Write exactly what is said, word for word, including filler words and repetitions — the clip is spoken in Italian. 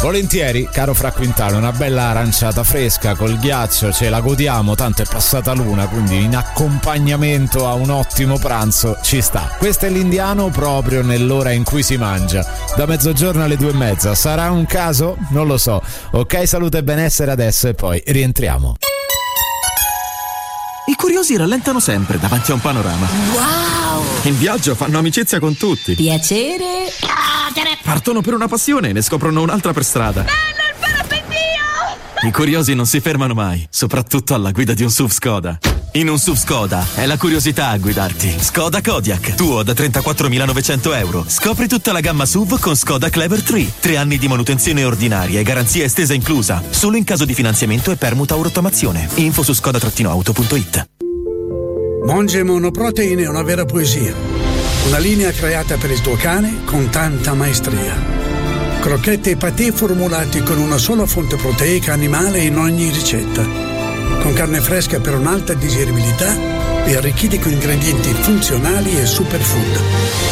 Volentieri, caro Fra Quintale, una bella aranciata fresca col ghiaccio, ce la godiamo, tanto è passata l'una, quindi in accompagnamento a un ottimo pranzo ci sta. Questo è l'Indiano proprio nell'ora in cui si mangia, da mezzogiorno alle due e mezza. Sarà un caso? Non lo so. Ok, salute e benessere adesso e poi rientriamo. I curiosi rallentano sempre davanti a un panorama. Wow! In viaggio fanno amicizia con tutti. Piacere. Partono per una passione e ne scoprono un'altra per strada. Bello il parapendio! I curiosi non si fermano mai, soprattutto alla guida di un S U V Skoda. In un S U V Skoda è la curiosità a guidarti. Skoda Kodiaq, tuo da trentaquattromilanovecento euro. Scopri tutta la gamma S U V con Skoda Clever tre. Tre anni di manutenzione ordinaria e garanzia estesa inclusa. Solo in caso di finanziamento e permuta o rottamazione. Info su skoda auto punto it. Monge Monoprotein è una vera poesia. Una linea creata per il tuo cane con tanta maestria. Crocchette e patè formulati con una sola fonte proteica animale in ogni ricetta. Con carne fresca per un'alta digeribilità e arricchiti con ingredienti funzionali e superfood.